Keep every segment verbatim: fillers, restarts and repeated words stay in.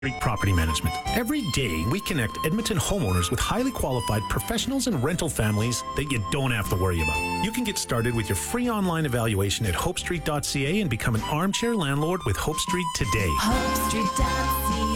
Property Management. Every day, we connect Edmonton homeowners with highly qualified professionals and rental families that you don't have to worry about. You can get started with your free online evaluation at hope street dot c a and become an armchair landlord with Hope Street today. hope street dot c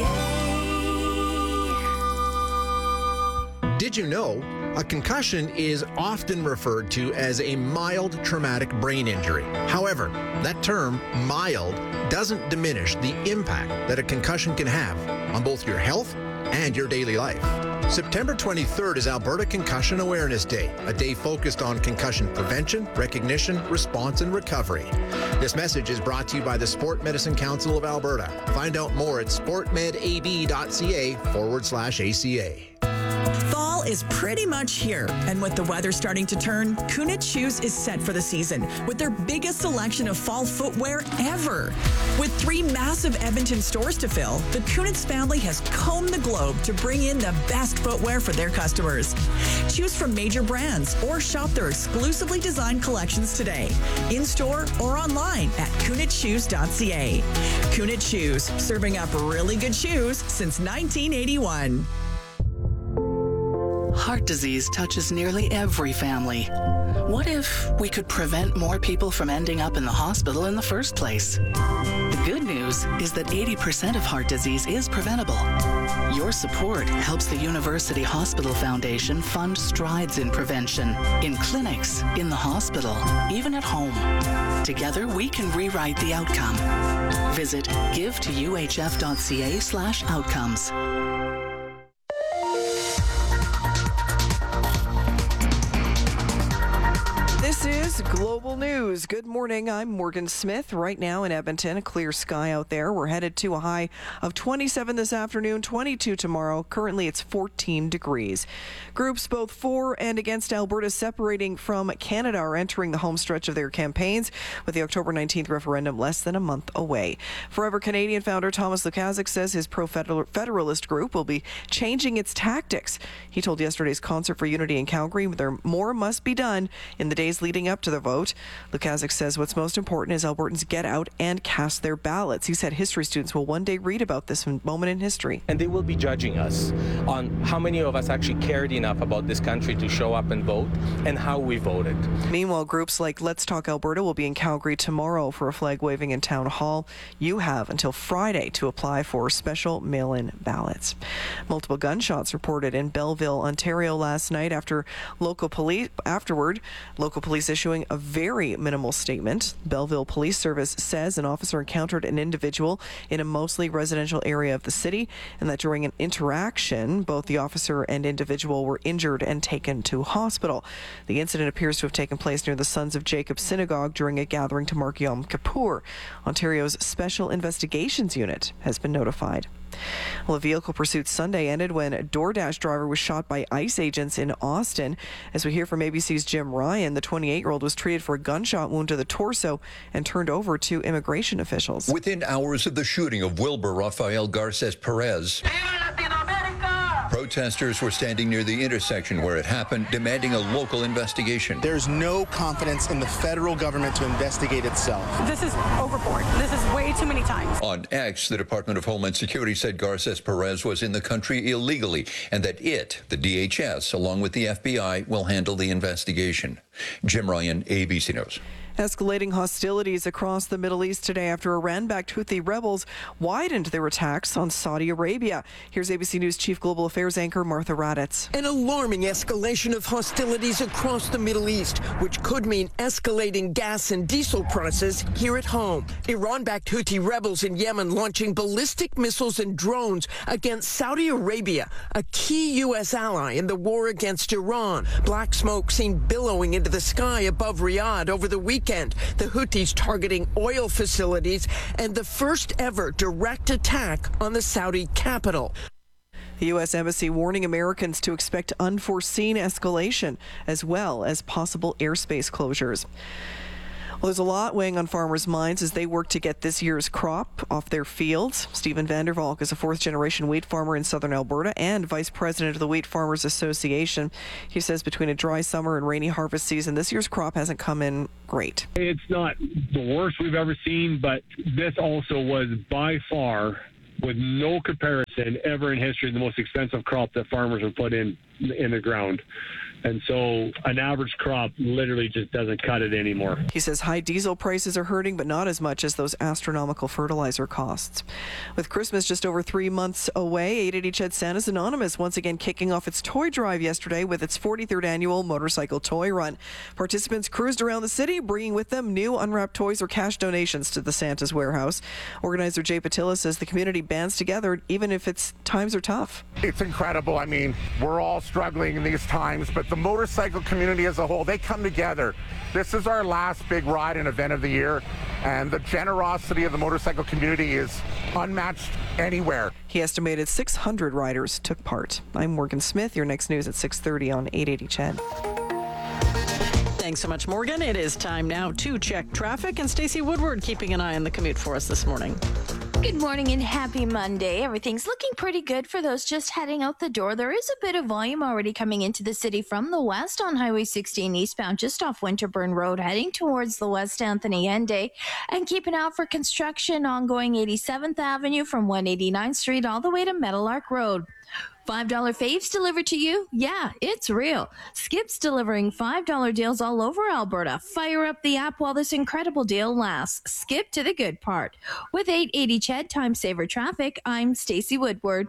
a. Did you know a concussion is often referred to as a mild traumatic brain injury? However, that term, mild, doesn't diminish the impact that a concussion can have on both your health and your daily life. September twenty-third is Alberta Concussion Awareness Day, a day focused on concussion prevention, recognition, response, and recovery. This message is brought to you by the Sport Medicine Council of Alberta. Find out more at sportmedab.ca forward slash ACA. Fall is pretty much here, and with the weather starting to turn, Kunitz Shoes is set for the season with their biggest selection of fall footwear ever. With three massive Edmonton stores to fill, the Kunitz family has combed the globe to bring in the best footwear for their customers. Choose from major brands or shop their exclusively designed collections today, in-store or online at kunitz shoes dot c a. Kunitz Shoes, serving up really good shoes since nineteen eighty-one. Heart disease touches nearly every family. What if we could prevent more people from ending up in the hospital in the first place? The good news is that eighty percent of heart disease is preventable. Your support helps the University Hospital Foundation fund strides in prevention, in clinics, in the hospital, even at home. Together, we can rewrite the outcome. Visit give to u h f dot c a slash outcomes. This is Global News. Good morning. I'm Morgan Smith. Right now in Edmonton, a clear sky out there. We're headed to a high of twenty-seven this afternoon, twenty-two tomorrow. Currently, it's fourteen degrees. Groups both for and against Alberta separating from Canada are entering the home stretch of their campaigns, with the October nineteenth referendum less than a month away. Forever Canadian founder Thomas Lukaszuk says his pro-federalist group will be changing its tactics. He told yesterday's Concert for Unity in Calgary there more must be done in the days leading up to the vote. Lukaszuk says what's most important is Albertans get out and cast their ballots. He said history students will one day read about this moment in history. And they will be judging us on how many of us actually cared enough about this country to show up and vote and how we voted. Meanwhile, groups like Let's Talk Alberta will be in Calgary tomorrow for a flag waving in Town Hall. You have until Friday to apply for special mail-in ballots. Multiple gunshots reported in Belleville, Ontario last night after local police afterward local police issuing a very minimal statement. Belleville Police Service says an officer encountered an individual in a mostly residential area of the city and that during an interaction, both the officer and individual were injured and taken to hospital. The incident appears to have taken place near the Sons of Jacob Synagogue during a gathering to mark Yom Kippur. Ontario's Special Investigations Unit has been notified. Well, a vehicle pursuit Sunday ended when a DoorDash driver was shot by ICE agents in Austin. As we hear from A B C's Jim Ryan, the twenty-eight-year-old was treated for a gunshot wound to the torso and turned over to immigration officials. Within hours of the shooting of Wilbur Rafael Garces Perez, protesters were standing near the intersection where it happened, demanding a local investigation. There's no confidence in the federal government to investigate itself. This is overboard. This is way too many times. On X, the Department of Homeland Security said Garces Perez was in the country illegally and that it, the D H S, along with the F B I, will handle the investigation. Jim Ryan, A B C News. Escalating hostilities across the Middle East today after Iran-backed Houthi rebels widened their attacks on Saudi Arabia. Here's A B C News Chief Global Affairs anchor Martha Raddatz. An alarming escalation of hostilities across the Middle East, which could mean escalating gas and diesel prices here at home. Iran-backed Houthi rebels in Yemen launching ballistic missiles and drones against Saudi Arabia, a key U S ally in the war against Iran. Black smoke seen billowing into the sky above Riyadh over the weekend. The Houthis targeting oil facilities and the first ever direct attack on the Saudi capital. The U S Embassy warning Americans to expect unforeseen escalation as well as possible airspace closures. Well, there's a lot weighing on farmers' minds as they work to get this year's crop off their fields. Stephen Vandervalk is a fourth-generation wheat farmer in southern Alberta and vice president of the Wheat Farmers Association. He says between a dry summer and rainy harvest season, this year's crop hasn't come in great. It's not the worst we've ever seen, but this also was by far with no comparison ever in history, the most expensive crop that farmers have put in in the ground. And so an average crop literally just doesn't cut it anymore. He says high diesel prices are hurting, but not as much as those astronomical fertilizer costs. With Christmas just over three months away, eight eighty C H E D Santa's Anonymous once again kicking off its toy drive yesterday with its forty-third annual motorcycle toy run. Participants cruised around the city, bringing with them new unwrapped toys or cash donations to the Santa's warehouse. Organizer Jay Patilla says the community bands together even if it's times are tough. It's incredible. I mean, we're all struggling in these times, but the motorcycle community as a whole, they come together. This is our last big ride and event of the year, and the generosity of the motorcycle community is unmatched anywhere. He estimated six hundred riders took part. I'm Morgan Smith. Your next news at six thirty on eight eighty C H E D. Thanks so much, Morgan. It is time now to check traffic, and Stacey Woodward keeping an eye on the commute for us this morning. Good morning and happy Monday. Everything's looking pretty good for those just heading out the door. There is a bit of volume already coming into the city from the west on Highway sixteen eastbound, just off Winterburn Road, heading towards the West Anthony Henday. And keep an eye out for construction ongoing eighty-seventh Avenue from one eighty-ninth Street all the way to Meadowlark Road. five dollar faves delivered to you? Yeah, it's real. Skip's delivering five dollar deals all over Alberta. Fire up the app while this incredible deal lasts. Skip to the good part. With eight eighty C H E D Time Saver Traffic, I'm Stacey Woodward.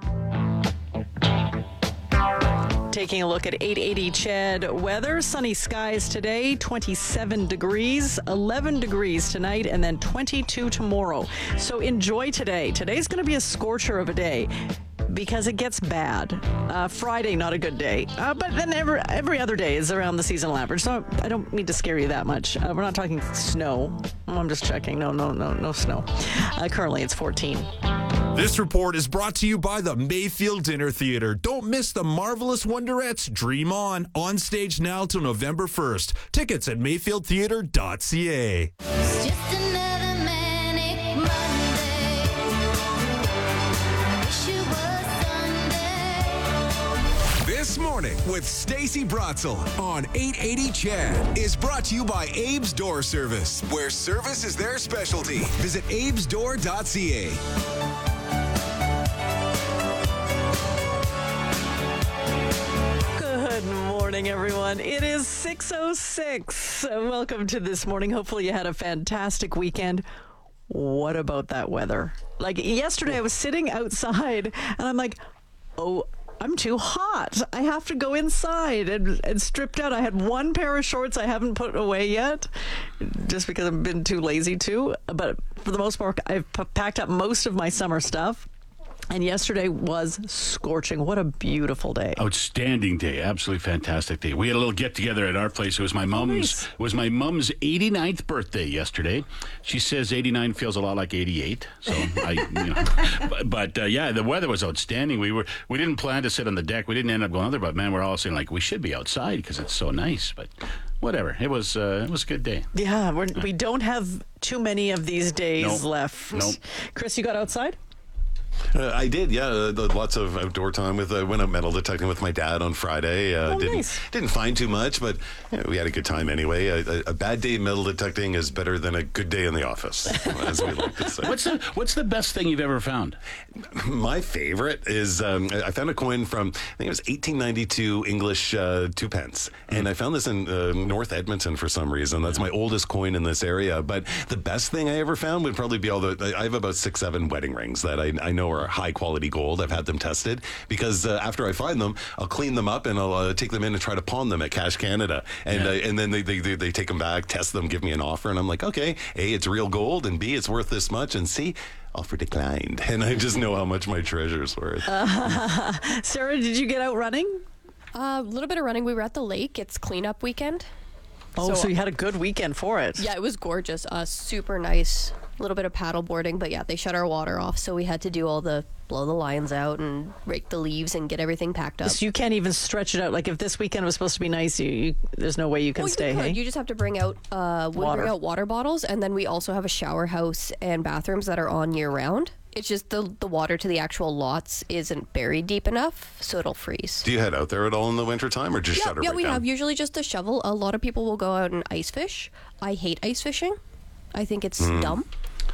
Taking a look at eight eighty C H E D weather. Sunny skies today, twenty-seven degrees, eleven degrees tonight, and then twenty-two tomorrow. So enjoy today. Today's going to be a scorcher of a day, because it gets bad. Uh, Friday, not a good day. Uh, but then every, every other day is around the seasonal average. So I don't mean to scare you that much. Uh, we're not talking snow. Oh, I'm just checking. No, no, no, no snow. Uh, currently, it's fourteen. This report is brought to you by the Mayfield Dinner Theater. Don't miss the marvelous Wonderettes Dream On. On stage now till November first. Tickets at mayfield theater dot c a. This Morning with Stacey Bratzel on eight eighty C H E D is brought to you by Abe's Door Service, where service is their specialty. Visit abes door dot c a. Good morning, everyone. It is six oh six. Welcome to This Morning. Hopefully you had a fantastic weekend. What about that weather? Like yesterday, I was sitting outside and I'm like, oh, I'm too hot. I have to go inside and, and stripped out. I had one pair of shorts I haven't put away yet, just because I've been too lazy to. But for the most part, I've p- packed up most of my summer stuff. And yesterday was scorching. What a beautiful day. Outstanding day. Absolutely fantastic day. We had a little get together at our place. It was my mom's nice. It was my mom's eighty-ninth birthday yesterday. She says eighty-nine feels a lot like eighty-eight. So I you know but, but uh, yeah, the weather was outstanding. We were we didn't plan to sit on the deck. We didn't end up going there, but man, we're all saying like we should be outside because it's so nice. But whatever. It was uh, it was a good day. Yeah, we're, we don't have too many of these days nope. left. Nope. Chris, you got outside? Uh, I did, yeah. Uh, lots of outdoor time. With uh, went out metal detecting with my dad on Friday. Uh, oh, didn't nice. didn't find too much, but you know, we had a good time anyway. A, a, a bad day metal detecting is better than a good day in the office, as we like to say. What's the What's the best thing you've ever found? My favorite is um, I found a coin from I think it was eighteen ninety-two English uh, two pence, mm. and I found this in uh, North Edmonton for some reason. That's my oldest coin in this area. But the best thing I ever found would probably be all the. I have about six, seven wedding rings that I, I know are high quality gold. I've had them tested because uh, after I find them, I'll clean them up and I'll uh, take them in and try to pawn them at Cash Canada. And yeah. uh, and then they, they they they take them back, test them, give me an offer, and I'm like, okay, A, it's real gold, and B, it's worth this much, and C, offer declined. And I just know how much my treasure's worth. Uh, Sarah, did you get out running? A uh, little bit of running. We were at the lake. It's cleanup weekend. Oh, so, so you had a good weekend for it. Yeah, it was gorgeous. Uh, super nice. A little bit of paddle boarding, but yeah, they shut our water off, so we had to do all the blow the lines out and rake the leaves and get everything packed up. So you can't even stretch it out. Like if this weekend was supposed to be nice, you, you there's no way you can well, stay. You, hey? you just have to bring out uh, we water. bring out water bottles, and then we also have a shower house and bathrooms that are on year round. It's just the the water to the actual lots isn't buried deep enough, so it'll freeze. Do you head out there at all in the wintertime or just yeah, shut it yeah, right we down? have usually just a shovel. A lot of people will go out and ice fish. I hate ice fishing. I think it's mm. dumb.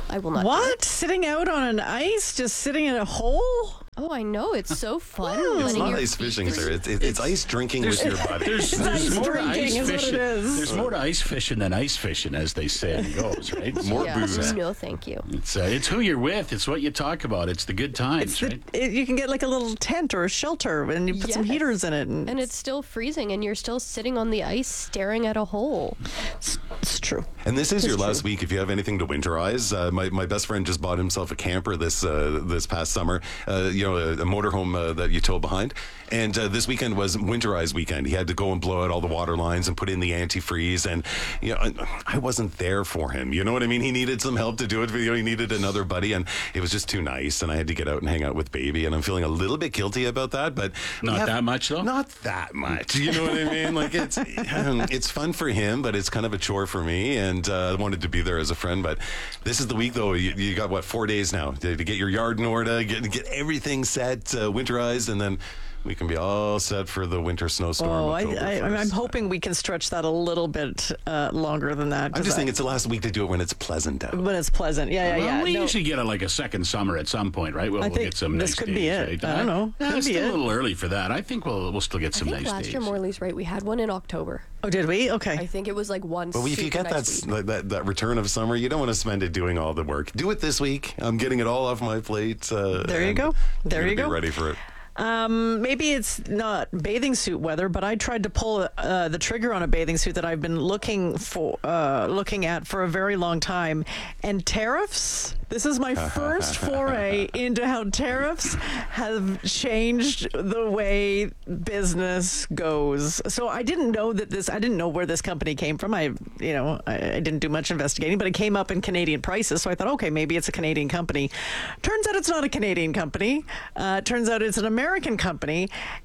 I will not. What? Sitting out on an ice? Just sitting in a hole? Oh, I know. It's so fun. It's letting not your ice feet fishing, freeze. sir. It's, it's, it's ice drinking with your buddy. There's, there's more to drinking ice is what it fishing. is. There's more to ice fishing than ice fishing, as they say and goes, right? More Yeah, booze. no, thank you. It's uh, it's who you're with. It's what you talk about. It's the good times, It's the, right? it, you can get like a little tent or a shelter and you put some Yes. heaters in it. And, And it's still freezing, and you're still sitting on the ice staring at a hole. it's, it's true. And this is It's your true. last week. If you have anything to winterize, uh, my my best friend just bought himself a camper this uh, this past summer. Uh, you know, a, a motorhome uh, that you tow behind. And uh, this weekend was winterize weekend. He had to go and blow out all the water lines and put in the antifreeze. And you know, I, I wasn't there for him. You know what I mean? He needed some help to do it. You know, he needed another buddy, and it was just too nice. And I had to get out and hang out with baby. And I'm feeling a little bit guilty about that, but Not we have- that much, though? Not that much. You know what I mean? Like it's um, it's fun for him, but it's kind of a chore for me. And uh, I wanted to be there as a friend. But this is the week, though. You, you got what four days now to, to get your yard in order, get get everything set, uh, winterized, and then we can be all set for the winter snowstorm. Oh, I, October I, I'm first. hoping we can stretch that a little bit uh, longer than that. I'm 'cause just I- saying it's the last week to do it when it's pleasant out. When it's pleasant. Yeah, yeah, Well, yeah. we No, usually get a, like a second summer at some point, right? We'll, I we'll think get some this nice could days, be it. right? I don't know. Yeah, Could it's be still it. a little early for that. I think we'll we'll still get I some think nice last days. year Morley's right. We had one in October. Oh, did we? Okay. I think it was like one. But if you super get that, nice s- week. that that return of summer, you don't want to spend it doing all the work. Do it this week. I'm getting it all off my plate. Uh, There you and go. There I'm you gonna go. Be ready for it. Um, maybe it's not bathing suit weather, but I tried to pull uh, the trigger on a bathing suit that I've been looking for, uh, looking at for a very long time. And tariffs. This is my first foray into how tariffs have changed the way business goes. So I didn't know that this. I didn't know where this company came from. I, you know, I, I didn't do much investigating, but it came up in Canadian prices. So I thought, okay, maybe it's a Canadian company. Turns out it's not a Canadian company. Uh, turns out it's an American company,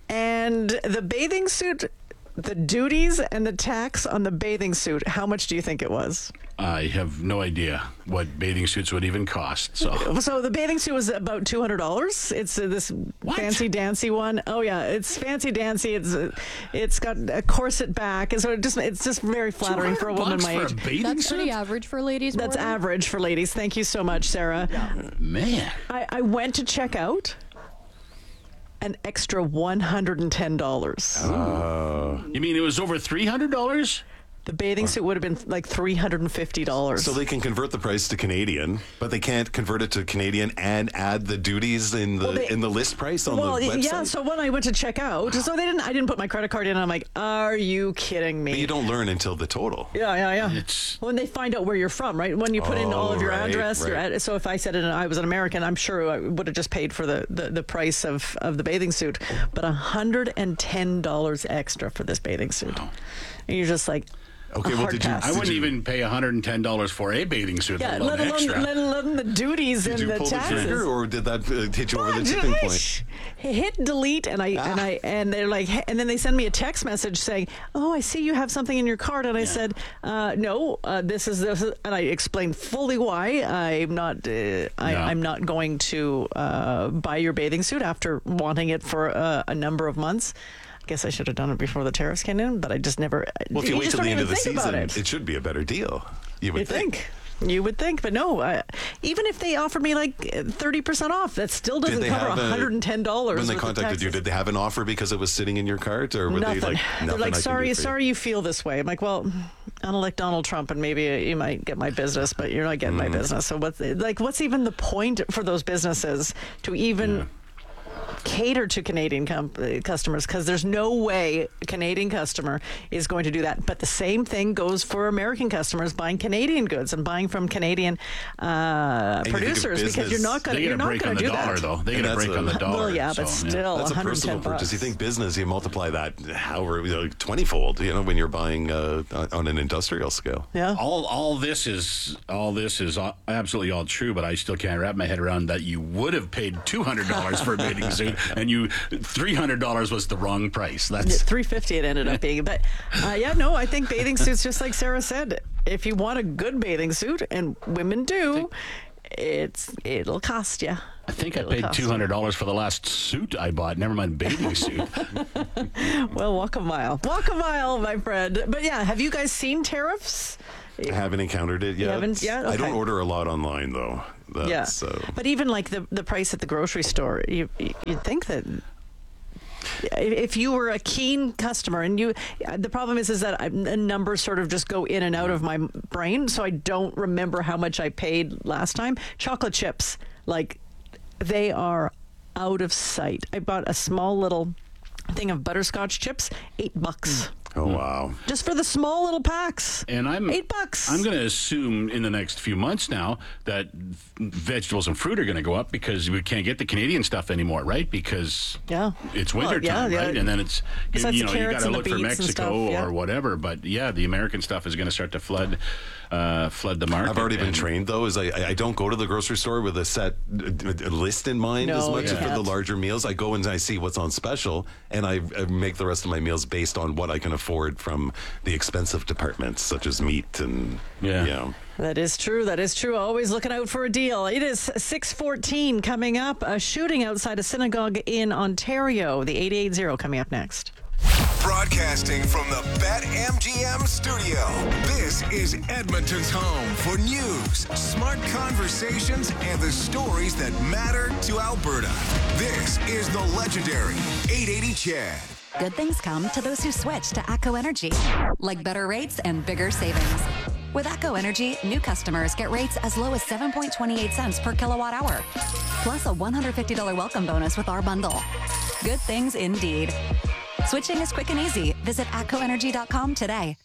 and the bathing suit. The duties and the tax on the bathing suit, how much do you think it was? I have no idea what bathing suits would even cost. So So the bathing suit was about two hundred dollars. It's uh, this fancy dancy one. Oh yeah, it's fancy dancy. It's uh, it's got a corset back, and so it just it's just very flattering for a woman my age. That's pretty average for ladies. That's Morley. average for ladies. Thank you so much, Sarah. Man, I, I went to check out. An extra one hundred ten dollars. Oh. You mean it was over three hundred dollars? The bathing suit would have been like three hundred fifty dollars. So they can convert the price to Canadian, but they can't convert it to Canadian and add the duties in the Well, they- in the list price on well, the website. yeah. So when I went to check out, so they didn't. I didn't put my credit card in. And I'm like, are you kidding me? But you don't learn until the total. Yeah, yeah, yeah. It's when they find out where you're from, right? When you put in all Oh, of your right, address, your right. ad- so if I said it, I was an American, I'm sure I would have just paid for the, the, the price of, of the bathing suit. But one hundred ten dollars extra for this bathing suit. And you're just like, Okay, a well, hard did you- pass. I wouldn't even pay one hundred ten dollars for a bathing suit, Yeah, let alone let alone, extra. let alone the duties Did and you the pull the taxes. trigger, or did that uh, hit you over the What? tipping I point? sh- hit delete and I and I and they're like, and then they send me a text message saying, "Oh, I see you have something in your card," and I said, uh, "No, uh, this is this," is, and I explained fully why I'm not, uh, I, Yeah. I'm not going to uh, buy your bathing suit after wanting it for uh, a number of months. I guess I should have done it before the tariffs came in, but I just never. Well, if you, wait just till the don't end of even the think about season, it. it should be a better deal. You would You think. You would think, but no. Uh, even if they offered me like thirty percent off, that still doesn't Did they cover have a- one hundred ten dollars. When they contacted you, did they have an offer because it was sitting in your cart, or were Nothing. they like They're nothing? like, I can sorry, do for you?" sorry, you feel this way. I'm like, well, I don't like Donald Trump, and maybe you might get my business, but you're not getting Mm. my business. So what's like, what's even the point for those businesses to even? Yeah. Cater to Canadian com- uh, customers, because there's no way a Canadian customer is going to do that. But the same thing goes for American customers buying Canadian goods and buying from Canadian uh, you think of producers, because business- you're not going They to get you're a not break going on to the do dollar, that. though. They And get a that's break a- on the dollar. Well, yeah, but so, still, That's a one hundred ten personal bucks. purchase. You think business, you multiply that however you know, twenty-fold, you know, when you're buying uh, on an industrial scale. Yeah. All all this is all this is a- absolutely all true, but I still can't wrap my head around that you would have paid two hundred dollars for a bathing suit, and you three hundred dollars was the wrong price. That's three fifty it ended up being, but uh, yeah, no, I think bathing suits, just like Sarah said, if you want a good bathing suit, and women do, it's it'll cost you. I think I It'll paid cost you. two hundred dollars for the last suit I bought. Never mind bathing suit. Well, walk a mile, walk a mile, my friend. But yeah, have you guys seen tariffs I haven't encountered it yet. You haven't yet? Okay. I don't order a lot online, though. That's, yeah. Uh, but even like the, the price at the grocery store, you, you'd think that if you were a keen customer, and you, the problem is, is that I, numbers sort of just go in and out of my brain, so I don't remember how much I paid last time. Chocolate chips, like, they are out of sight. I bought a small little thing of butterscotch chips, eight bucks. Oh, wow. Just for the small little packs. And I'm eight bucks. I'm going to assume in the next few months now that vegetables and fruit are going to go up because we can't get the Canadian stuff anymore, right? Because yeah. it's winter well, yeah, time, yeah. right? And then it's, you, you know, you got to look for Mexico stuff, yeah. or whatever. But yeah, the American stuff is going to start to flood uh, flood the market. I've already been and, trained, though, is I, I don't go to the grocery store with a set a list in mind no, as much yeah. as for the larger meals. I go and I see what's on special, and I, I make the rest of my meals based on what I can afford from the expensive departments, such as meat and, yeah. you know. That is true. That is true. Always looking out for a deal. It is six fourteen coming up. A shooting outside a synagogue in Ontario. The eight eight zero coming up next. Broadcasting from the BetMGM studio, this is Edmonton's home for news, smart conversations, and the stories that matter to Alberta. This is the legendary eight eighty Chad. Good things come to those who switch to ATCO Energy, like better rates and bigger savings. With ATCO Energy, new customers get rates as low as seven point two eight cents per kilowatt hour, plus a one hundred fifty dollars welcome bonus with our bundle. Good things indeed. Switching is quick and easy. Visit atco energy dot com today.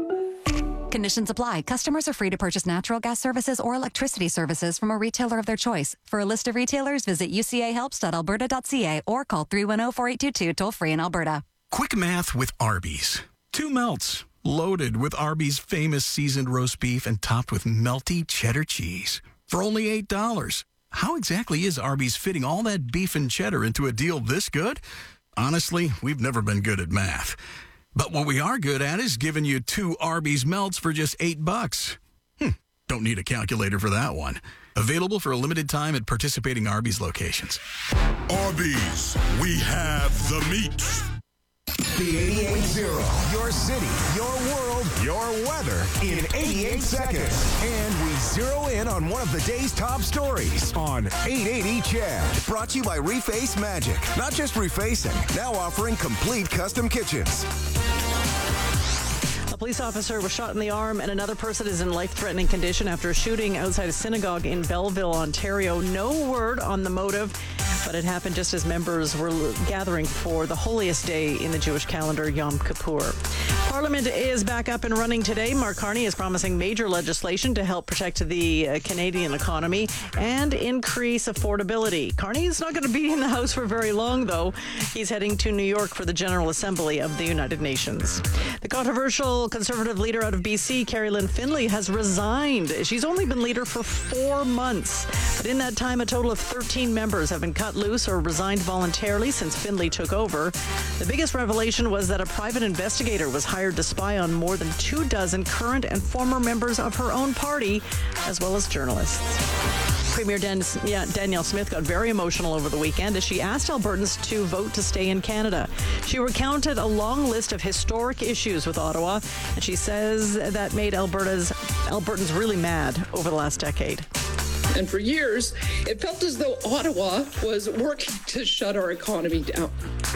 Conditions apply. Customers are free to purchase natural gas services or electricity services from a retailer of their choice. For a list of retailers, visit u c a helps dot alberta dot c a or call three one zero, four eight two two toll free in Alberta. Quick math with Arby's. Two melts, loaded with Arby's famous seasoned roast beef and topped with melty cheddar cheese. For only eight dollars. How exactly is Arby's fitting all that beef and cheddar into a deal this good? Honestly, we've never been good at math. But what we are good at is giving you two Arby's melts for just eight bucks. Hm, don't need a calculator for that one. Available for a limited time at participating Arby's locations. Arby's, we have the meat. The eighty-eight zero, your city, your world, your weather in eighty-eight seconds. And we zero in on one of the day's top stories on eight eighty Chad. Brought to you by Reface Magic. Not just refacing, now offering complete custom kitchens. A police officer was shot in the arm and another person is in life-threatening condition after a shooting outside a synagogue in Belleville, Ontario. No word on the motive, but it happened just as members were gathering for the holiest day in the Jewish calendar, Yom Kippur. Parliament is back up and running today. Mark Carney is promising major legislation to help protect the uh, Canadian economy and increase affordability. Carney is not going to be in the House for very long, though. He's heading to New York for the General Assembly of the United Nations. The controversial Conservative leader out of B C, Carrie Lynn Finlay, has resigned. She's only been leader for four months. But in that time, a total of thirteen members have been cut loose or resigned voluntarily since Finlay took over. The biggest revelation was that a private investigator was hired to spy on more than two dozen current and former members of her own party, as well as journalists. Premier Dan- yeah, Danielle Smith got very emotional over the weekend as she asked Albertans to vote to stay in Canada. She recounted a long list of historic issues with Ottawa, and she says that made Alberta's Albertans really mad over the last decade. And for years, it felt as though Ottawa was working to shut our economy down.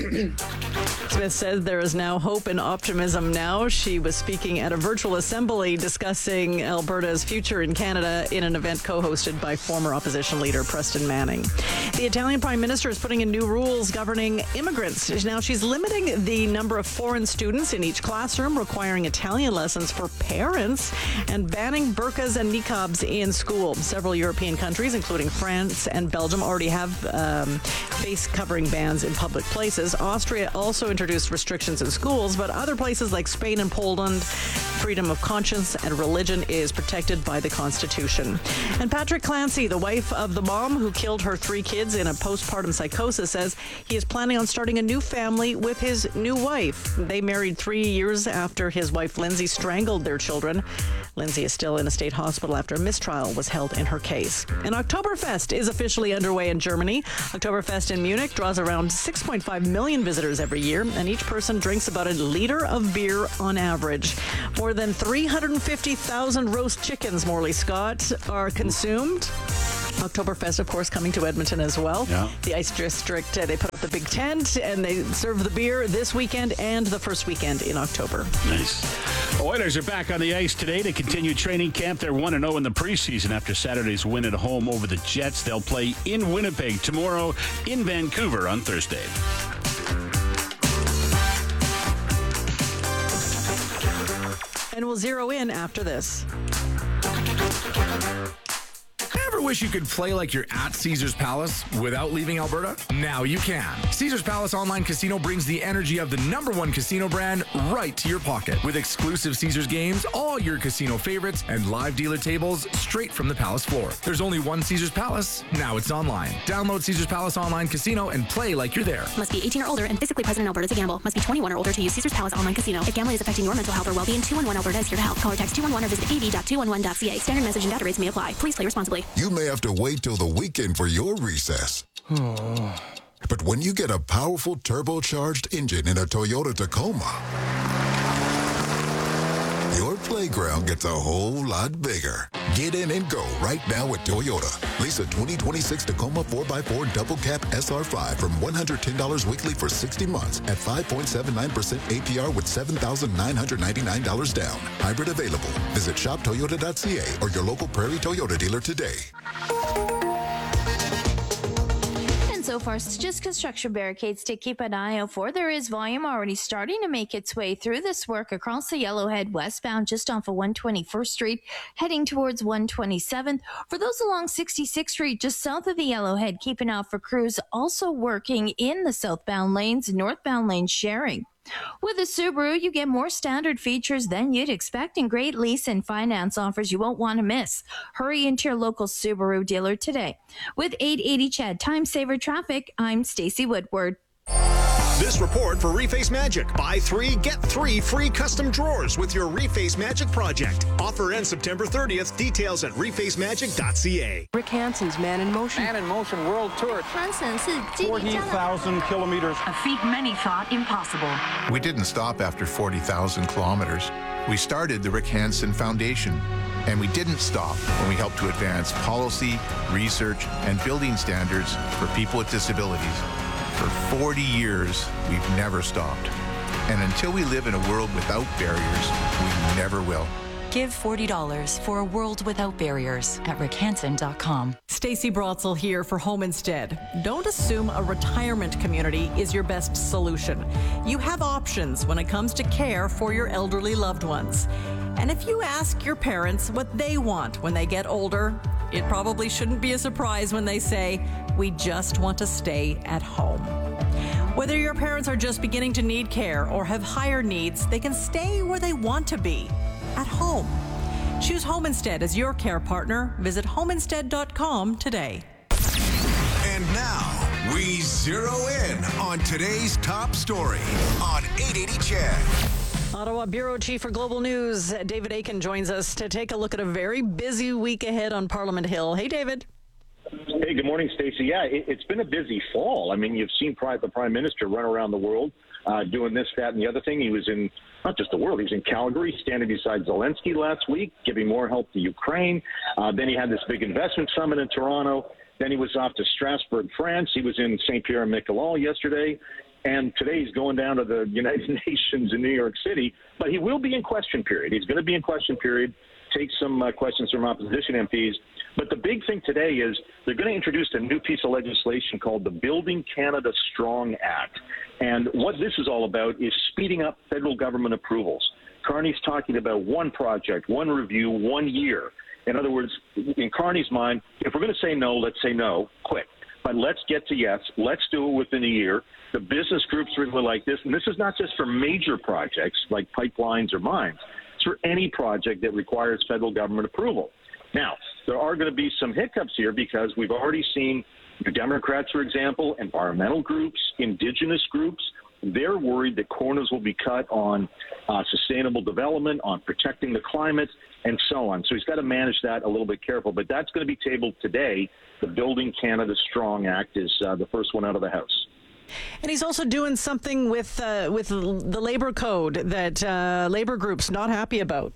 Smith said there is now hope and optimism now. She was speaking at a virtual assembly discussing Alberta's future in Canada in an event co-hosted by former opposition leader Preston Manning. The Italian Prime Minister is putting in new rules governing immigrants. Now she's limiting the number of foreign students in each classroom, requiring Italian lessons for parents, and banning burqas and niqabs in school. Several European countries, including France and Belgium, already have um, face covering bans in public places. Austria also introduced restrictions in schools, but other places like Spain and Poland, freedom of conscience and religion is protected by the Constitution. And Patrick Clancy, the wife of the mom who killed her three kids in a postpartum psychosis, says he is planning on starting a new family with his new wife. They married three years after his wife Lindsay strangled their children. Lindsay is still in a state hospital after a mistrial was held in her case. And Oktoberfest is officially underway in Germany. Oktoberfest in Munich draws around six point five million visitors every year, and each person drinks about a liter of beer on average. More than three hundred fifty thousand roast chickens, Morley Scott, are consumed. Oktoberfest, of course, coming to Edmonton as well. Yeah. The Ice District, uh, they put up the big tent and they serve the beer this weekend and the first weekend in October. Nice. Oilers are back on the ice today to continue training camp. They're one and oh in the preseason after Saturday's win at home over the Jets. They'll play in Winnipeg tomorrow, in Vancouver on Thursday. And we'll zero in after this. Ever wish you could play like you're at Caesars Palace without leaving Alberta? Now you can. Caesars Palace Online Casino brings the energy of the number one casino brand right to your pocket. With exclusive Caesars games, all your casino favorites, and live dealer tables straight from the Palace floor. There's only one Caesars Palace. Now it's online. Download Caesars Palace Online Casino and play like you're there. Must be eighteen or older and physically present in Alberta to gamble. Must be twenty-one or older to use Caesars Palace Online Casino. If gambling is affecting your mental health or well-being, two one one Alberta is here to help. Call or text two one one or visit a b dot two one one dot c a. Standard message and data rates may apply. Please play responsibly. You may have to wait till the weekend for your recess. But when you get a powerful turbocharged engine in a Toyota Tacoma, your playground gets a whole lot bigger. Get in and go right now at Toyota. Lease a twenty twenty-six Tacoma four by four Double Cab S R five from one hundred ten dollars weekly for sixty months at five point seven nine percent A P R with seven thousand nine hundred ninety-nine dollars down. Hybrid available. Visit shop toyota dot c a or your local Prairie Toyota dealer today. So far, just construction barricades to keep an eye out for. There is volume already starting to make its way through this work across the Yellowhead westbound just off of one twenty-first Street, heading towards one twenty-seventh. For those along sixty-sixth Street, just south of the Yellowhead, keep an eye out for crews also working in the southbound lanes, northbound lanes sharing. With a Subaru, you get more standard features than you'd expect and great lease and finance offers you won't want to miss. Hurry into your local Subaru dealer today. With eight eighty C H E D Time Saver Traffic, I'm Stacey Woodward. This report for Reface Magic. Buy three, get three free custom drawers with your Reface Magic project. Offer ends September thirtieth. Details at reface magic dot c a. Rick Hansen's Man in Motion. Man in Motion World Tour. forty thousand kilometers. A feat many thought impossible. We didn't stop after forty thousand kilometers. We started the Rick Hansen Foundation. And we didn't stop when we helped to advance policy, research, and building standards for people with disabilities. For forty years, we've never stopped. And until we live in a world without barriers, we never will. Give forty dollars for a world without barriers at rick hansen dot com. Stacey Brotzel here for Home Instead. Don't assume a retirement community is your best solution. You have options when it comes to care for your elderly loved ones. And if you ask your parents what they want when they get older, it probably shouldn't be a surprise when they say, "We just want to stay at home." Whether your parents are just beginning to need care or have higher needs, they can stay where they want to be, at home. Choose Home Instead as your care partner. Visit home instead dot com today. And now, we zero in on today's top story on eight eighty C H E D. Ottawa Bureau Chief for Global News, David Akin, joins us to take a look at a very busy week ahead on Parliament Hill. Hey, David. Hey, good morning, Stacey. Yeah, it, it's been a busy fall. I mean, you've seen the Prime Minister run around the world uh, doing this, that, and the other thing. He was in, not just the world, he was in Calgary, standing beside Zelensky last week, giving more help to Ukraine. Uh, then he had this big investment summit in Toronto. Then he was off to Strasbourg, France. He was in Saint Pierre and Miquelon yesterday. And today he's going down to the United Nations in New York City. But he will be in question period. He's going to be in question period, take some uh, questions from opposition M Ps. But the big thing today is they're going to introduce a new piece of legislation called the Building Canada Strong Act. And what this is all about is speeding up federal government approvals. Carney's talking about one project, one review, one year. In other words, in Carney's mind, if we're going to say no, let's say no, quick. But let's get to yes. Let's do it within a year. The business groups really like this. And this is not just for major projects like pipelines or mines. It's for any project that requires federal government approval. Now, there are going to be some hiccups here because we've already seen the Democrats, for example, environmental groups, indigenous groups, they're worried that corners will be cut on uh, sustainable development, on protecting the climate, and so on. So he's got to manage that a little bit careful. But that's going to be tabled today. The Building Canada Strong Act is uh, the first one out of the House. And he's also doing something with uh, with the labor code that uh, labor groups not happy about.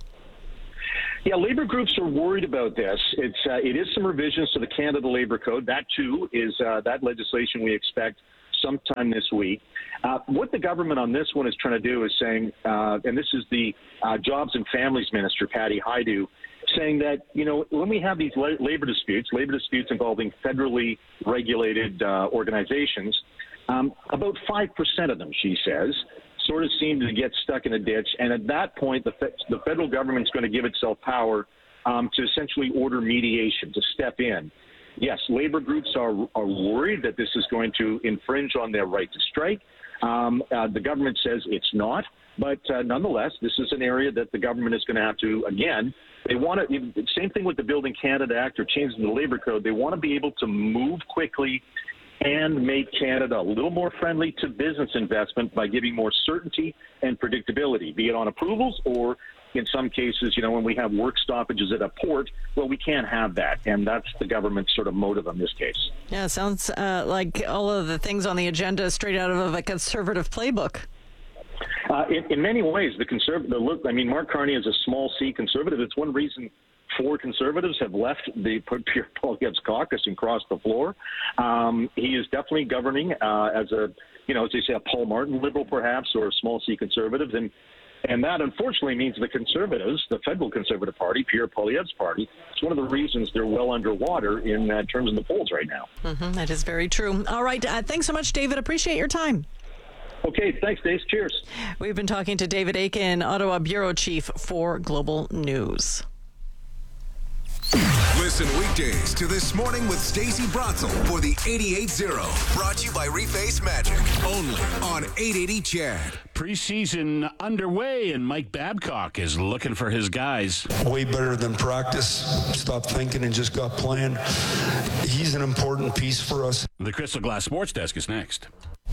Yeah, labor groups are worried about this. It's uh, it is some revisions to the Canada Labor Code. That too is uh, that legislation we expect sometime this week. Uh, what the government on this one is trying to do is saying, uh, and this is the uh, Jobs and Families Minister, Patty Hajdu, saying that, you know, when we have these la- labor disputes, labor disputes involving federally regulated uh, organizations, um, about five percent of them, she says, sort of seem to get stuck in a ditch. And at that point, the, fe- the federal government's going to give itself power um, to essentially order mediation, to step in. Yes, labor groups are, are worried that this is going to infringe on their right to strike. Um, uh, the government says it's not, but uh, nonetheless, this is an area that the government is going to have to, again, they want to, same thing with the Building Canada Act or changing the labor code, they want to be able to move quickly and make Canada a little more friendly to business investment by giving more certainty and predictability, be it on approvals or in some cases, you know, when we have work stoppages at a port, well, we can't have that. And that's the government's sort of motive in this case. Yeah, sounds uh, like all of the things on the agenda straight out of a conservative playbook. Uh, in, in many ways, the conservative, look, I mean, Mark Carney is a small C conservative. It's one reason four conservatives have left the Pierre Poilievre's caucus and crossed the floor. Um, he is definitely governing uh, as a, you know, as they say, a Paul Martin liberal perhaps, or a small C conservative. And And that, unfortunately, means the Conservatives, the federal Conservative Party, Pierre Poilievre's party, it's one of the reasons they're well underwater in uh, terms of the polls right now. Mm-hmm, that is very true. All right. Uh, thanks so much, David. Appreciate your time. Okay. Thanks, Dave. Cheers. We've been talking to David Akin, Ottawa Bureau Chief for Global News. Listen weekdays to This Morning with Stacey Bratzel for the eighty-eight zero. Brought to you by Reface Magic. Only on eight eighty C H A D. Preseason underway, and Mike Babcock is looking for his guys. Way better than practice. Stop thinking and just got playing. He's an important piece for us. The Crystal Glass Sports Desk is next.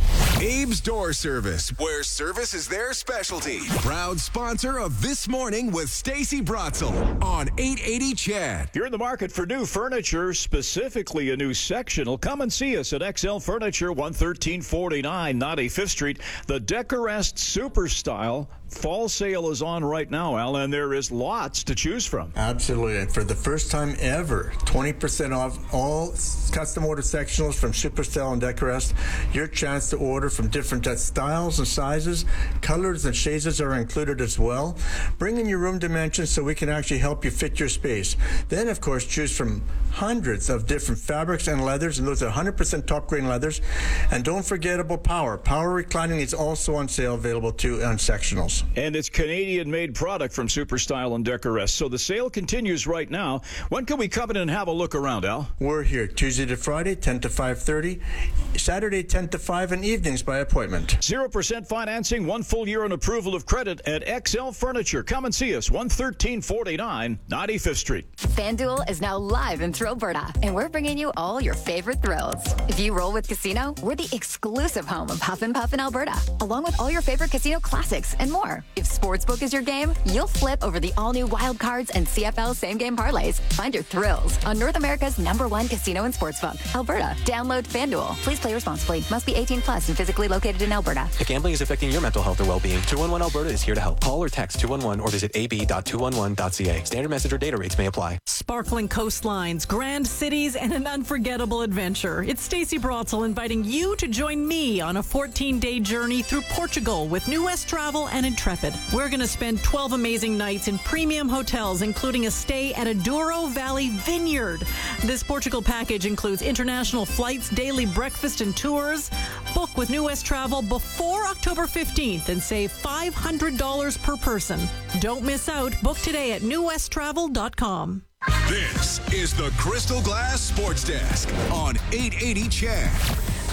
Abe's Door Service, where service is their specialty. Proud sponsor of This Morning with Stacey Bratzel on eight eighty C H A D. If you're in the market for new furniture, specifically a new sectional, come and see us at X L Furniture, one thirteen forty-nine, ninety-fifth Street. The Decorest Super Style fall sale is on right now, Al, and there is lots to choose from. Absolutely. For the first time ever, twenty percent off all custom order sectionals from Superstyle and Decorest. Your chance to order from different styles and sizes. Colors and shades are included as well. Bring in your room dimensions so we can actually help you fit your space. Then, of course, choose from hundreds of different fabrics and leathers, and those are one hundred percent top grain leathers. And don't forget about Power. Power reclining is also on sale, available too on sectionals. And it's Canadian-made product from Superstyle and Decorest. So the sale continues right now. When can we come in and have a look around, Al? We're here Tuesday to Friday, ten to five thirty. Saturday, ten to five, and evenings by appointment. zero percent financing, one full year on approval of credit at X L Furniture. Come and see us, one thirteen forty-nine, ninety-fifth Street. FanDuel is now live in Thrillberta, and we're bringing you all your favorite thrills. If you roll with Casino, we're the exclusive home of Huff and Puff in Alberta, along with all your favorite casino classics and more. If Sportsbook is your game, you'll flip over the all-new Wild Cards and C F L same-game parlays. Find your thrills on North America's number one casino and sportsbook, Alberta. Download FanDuel. Please play responsibly. Must be eighteen plus and physically located in Alberta. If gambling is affecting your mental health or well-being, two one one Alberta is here to help. Call or text two one one or visit a b dot two one one dot c a. Standard message or data rates may apply. Sparkling coastlines, grand cities, and an unforgettable adventure. It's Stacey Bratzel inviting you to join me on a fourteen-day journey through Portugal with New West Travel and Intrepid. We're going to spend twelve amazing nights in premium hotels, including a stay at a Douro Valley Vineyard. This Portugal package includes international flights, daily breakfast, and tours. Book with New West Travel before October fifteenth and save five hundred dollars per person. Don't miss out. Book today at new west travel dot com. This is the Crystal Glass Sports Desk on eight eighty C H A D.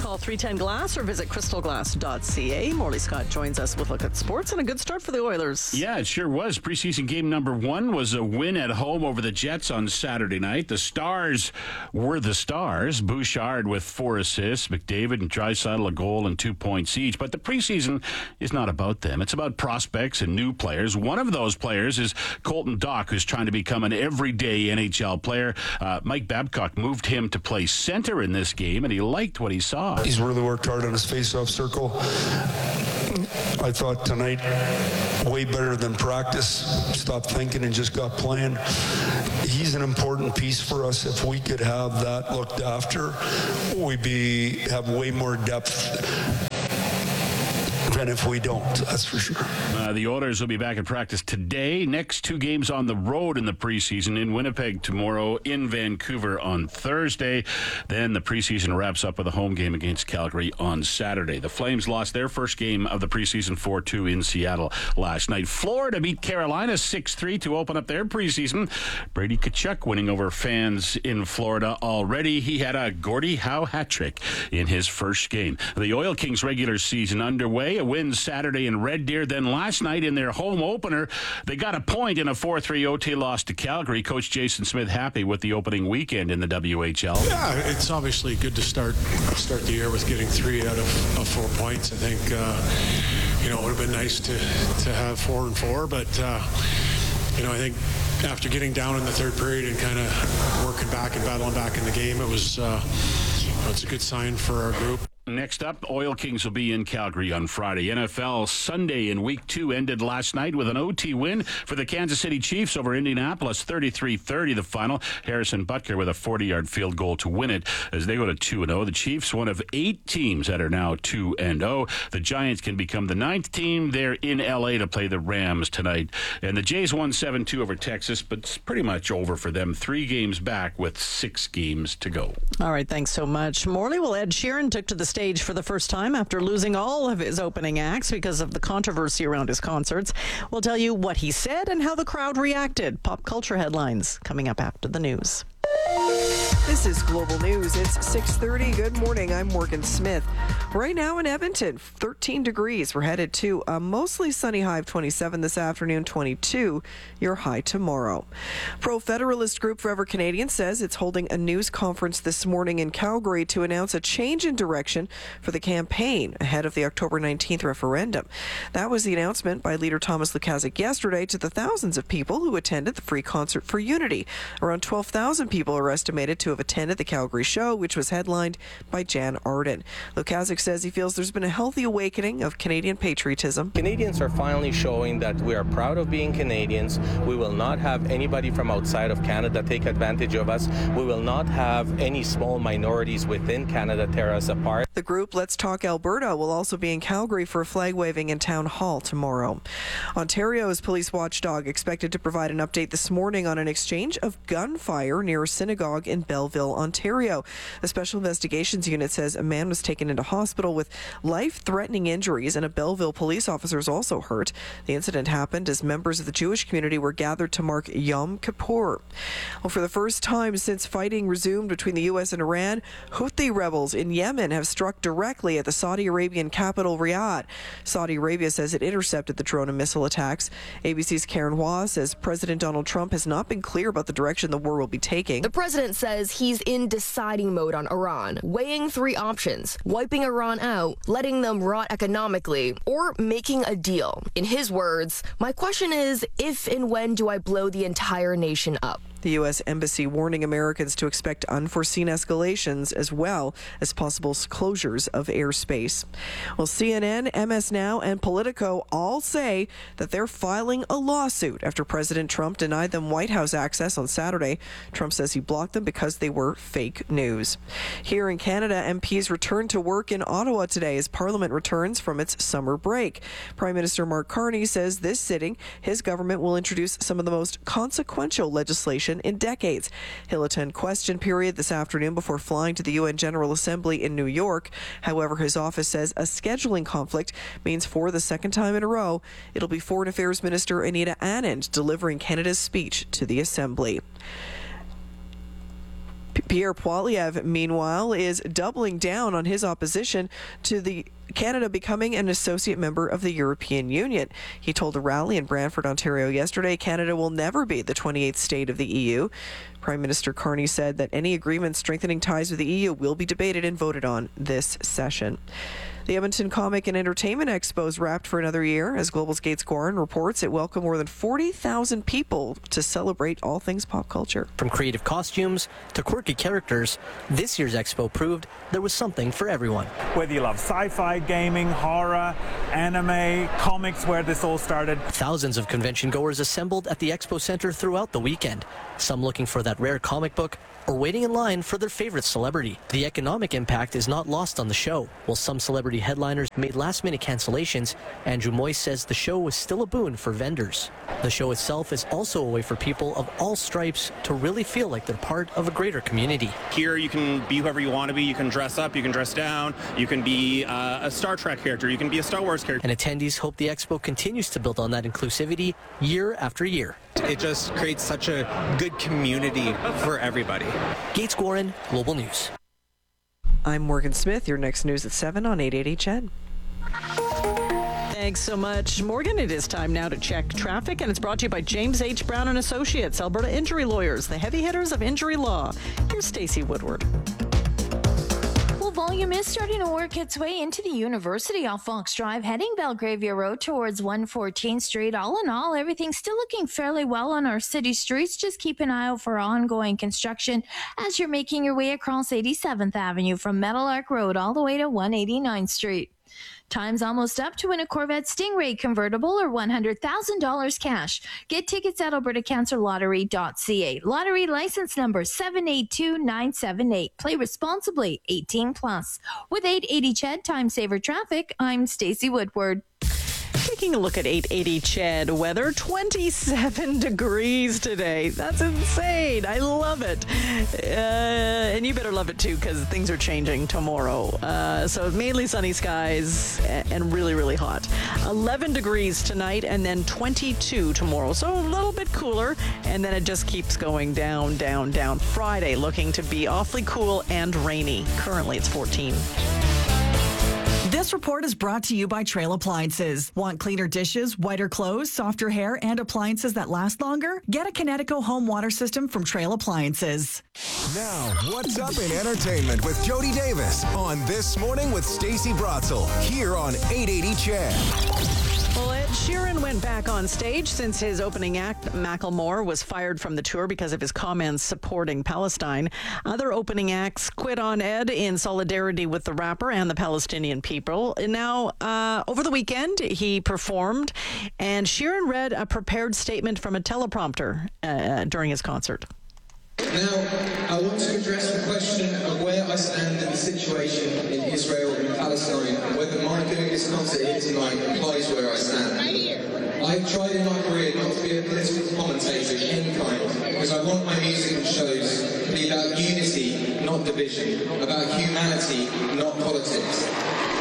Call three ten glass or visit crystal glass dot c a. Morley Scott joins us with a look at sports and a good start for the Oilers. Yeah, it sure was. Preseason game number one was a win at home over the Jets on Saturday night. The Stars were the Stars. Bouchard with four assists, McDavid and Draisaitl a goal and two points each. But the preseason is not about them. It's about prospects and new players. One of those players is Colton Dach, who's trying to become an everyday N H L player. Uh, Mike Babcock moved him to play center in this game, and he liked what he saw. He's really worked hard on his face-off circle. I thought tonight, way better than practice. Stopped thinking and just got playing. He's an important piece for us. If we could have that looked after, we'd be have way more depth than if we don't, that's for sure. Uh, the Oilers will be back in practice today. Next two games on the road in the preseason, in Winnipeg tomorrow, in Vancouver on Thursday. Then the preseason wraps up with a home game against Calgary on Saturday. The Flames lost their first game of the preseason four two in Seattle last night. Florida beat Carolina six three to open up their preseason. Brady Tkachuk winning over fans in Florida already. He had a Gordie Howe hat trick in his first game. The Oil Kings regular season underway. A win Saturday in Red Deer. Then last night in their home opener, they got a point in a four three O T loss to Calgary. Coach Jason Smith happy with the opening weekend in the W H L. Yeah, it's obviously good to start start the year with getting three out of, of four points. I think uh, you know it would have been nice to to have four and four, but uh, you know I think after getting down in the third period and kind of working back and battling back in the game, it was uh, you know, it's a good sign for our group. Next up, Oil Kings will be in Calgary on Friday. N F L Sunday in Week two ended last night with an O T win for the Kansas City Chiefs over Indianapolis, thirty-three thirty the final. Harrison Butker with a forty-yard field goal to win it as they go to two and oh. The Chiefs, one of eight teams that are now two and oh. The Giants can become the ninth team. They're in L A to play the Rams tonight. And the Jays won seven two over Texas, but it's pretty much over for them. Three games back with six games to go. All right, thanks so much. Morley, well, Ed Sheeran took to the stage for the first time after losing all of his opening acts because of the controversy around his concerts. We'll tell you what he said and how the crowd reacted. Pop culture headlines coming up after the news. This is Global News. It's six thirty. Good morning. I'm Morgan Smith. Right now in Edmonton, thirteen degrees. We're headed to a mostly sunny high of twenty-seven this afternoon, twenty-two your high tomorrow. Pro-Federalist group Forever Canadian says it's holding a news conference this morning in Calgary to announce a change in direction for the campaign ahead of the October nineteenth referendum. That was the announcement by leader Thomas Lukaszuk yesterday to the thousands of people who attended the free concert for unity. Around twelve thousand people are estimated to have attended the Calgary show, which was headlined by Jan Arden. Lukaszuk says he feels there's been a healthy awakening of Canadian patriotism. Canadians are finally showing that we are proud of being Canadians. We will not have anybody from outside of Canada take advantage of us. We will not have any small minorities within Canada tear us apart. The group Let's Talk Alberta will also be in Calgary for a flag waving and town hall tomorrow. Ontario's police watchdog expected to provide an update this morning on an exchange of gunfire near a synagogue in Belleville, Ontario. The Special Investigations Unit says a man was taken into hospital with life-threatening injuries and a Belleville police officer is also hurt. The incident happened as members of the Jewish community were gathered to mark Yom Kippur. Well, for the first time since fighting resumed between the U S and Iran, Houthi rebels in Yemen have struck directly at the Saudi Arabian capital, Riyadh. Saudi Arabia says it intercepted the drone and missile attacks. A B C's Karen Hua says President Donald Trump has not been clear about the direction the war will be taking. The president says he's in deciding mode on Iran, weighing three options: wiping Iran out, letting them rot economically, or making a deal. In his words, "My question is, if and when do I blow the entire nation up?" The U S Embassy warning Americans to expect unforeseen escalations as well as possible closures of airspace. Well, C N N, M S Now, and Politico all say that they're filing a lawsuit after President Trump denied them White House access on Saturday. Trump says he blocked them because they were fake news. Here in Canada, M Ps return to work in Ottawa today as Parliament returns from its summer break. Prime Minister Mark Carney says this sitting, his government will introduce some of the most consequential legislation in decades. He'll attend question period this afternoon before flying to the U N General Assembly in New York. However, his office says a scheduling conflict means for the second time in a row, it'll be Foreign Affairs Minister Anita Anand delivering Canada's speech to the Assembly. Pierre Poilievre, meanwhile, is doubling down on his opposition to the Canada becoming an associate member of the European Union. He told a rally in Brantford, Ontario yesterday, Canada will never be the twenty-eighth state of the E U. Prime Minister Carney said that any agreement strengthening ties with the E U will be debated and voted on this session. The Edmonton Comic and Entertainment Expo is wrapped for another year. As Global's Gates Gorin reports, it welcomed more than forty thousand people to celebrate all things pop culture. From creative costumes to quirky characters, this year's expo proved there was something for everyone. Whether you love sci-fi, gaming, horror, anime, comics, where this all started. Thousands of convention goers assembled at the expo center throughout the weekend, some looking for that rare comic book or waiting in line for their favorite celebrity. The economic impact is not lost on the show. While some celebrity headliners made last-minute cancellations, Andrew Moyes says the show was still a boon for vendors. The show itself is also a way for people of all stripes to really feel like they're part of a greater community. Here you can be whoever you want to be. You can dress up, you can dress down, you can be uh, a Star Trek character, you can be a Star Wars character. And attendees hope the expo continues to build on that inclusivity year after year. It just creates such a good community for everybody. Gates Gorin, Global News. I'm Morgan Smith. Your next news at seven on eight eighty C H E D. Thanks so much, Morgan. It is time now to check traffic, and it's brought to you by James H. Brown and Associates, Alberta Injury Lawyers, the heavy hitters of injury law. Here's Stacey Woodward. Volume is starting to work its way into the university off Fox Drive, heading Belgravia Road towards one fourteenth Street. All in all, everything's still looking fairly well on our city streets. Just keep an eye out for ongoing construction as you're making your way across eighty-seventh Avenue from Meadowlark Road all the way to one eighty-ninth Street. Time's almost up to win a Corvette Stingray convertible or one hundred thousand dollars cash. Get tickets at alberta cancer lottery dot c a. Lottery license number seven eight two nine seven eight. Play responsibly, eighteen plus. With eight eighty C H E D Time Saver Traffic, I'm Stacey Woodward. Taking a look at eight eighty C H E D weather, twenty-seven degrees today. That's insane. I love it. Uh, and you better love it too, because things are changing tomorrow. Uh, so mainly sunny skies and really, really hot. eleven degrees tonight and then twenty-two tomorrow. So a little bit cooler. And then it just keeps going down, down, down. Friday looking to be awfully cool and rainy. Currently it's fourteen. This report is brought to you by Trail Appliances. Want cleaner dishes, whiter clothes, softer hair, and appliances that last longer? Get a Kinetico home water system from Trail Appliances. Now, what's up in entertainment with Jody Davis on This Morning with Stacey Brotzel here on eight eighty C H E D. Well, Ed Sheeran went back on stage since his opening act, Macklemore, was fired from the tour because of his comments supporting Palestine. Other opening acts quit on Ed in solidarity with the rapper and the Palestinian people. Now, uh, over the weekend, he performed, and Sheeran read a prepared statement from a teleprompter uh, during his concert. Now, I want to address the question of where I stand in the situation in Israel and Palestine, and whether my doing this concert here tonight implies where I stand. I've tried in my career not to be a political commentator of any kind, because I want my music and shows to be about unity, not division, about humanity, not politics.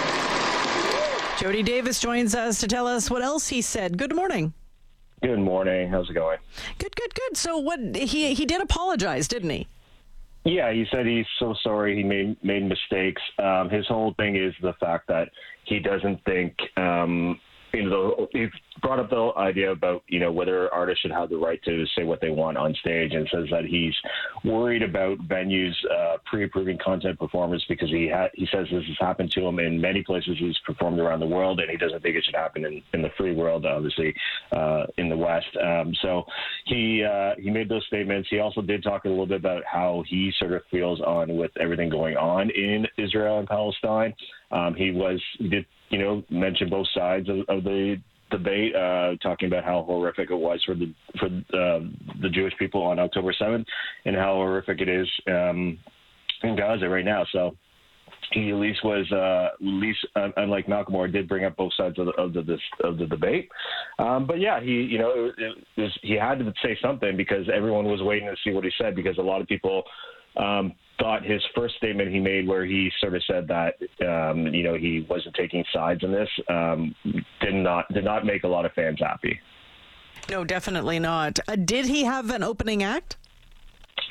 Jody Davis joins us to tell us what else he said. Good morning. Good morning. How's it going? Good, good, good. So what he he did apologize, didn't he? Yeah, he said he's so sorry he made made mistakes. Um, his whole thing is the fact that he doesn't think um, you know he brought up the idea about you know whether artists should have the right to say what they want on stage, and says that he's worried about venues uh, pre-approving content performers because he ha- he says this has happened to him in many places he's performed around the world, and he doesn't think it should happen in, in the free world, obviously uh, in the West. Um, so he uh, he made those statements. He also did talk a little bit about how he sort of feels on with everything going on in Israel and Palestine. Um, he was he did you know mention both sides of, of the debate, uh, talking about how horrific it was for the for uh, the Jewish people on October seventh, and how horrific it is um, in Gaza right now. So he at least was, uh, at least uh, unlike Macklemore, did bring up both sides of the of the this, of the debate. Um, but yeah, he you know it, it was, he had to say something because everyone was waiting to see what he said, because a lot of people Um, thought his first statement he made, where he sort of said that um, you know he wasn't taking sides in this, um, did not did not make a lot of fans happy. No, definitely not. Uh, did he have an opening act?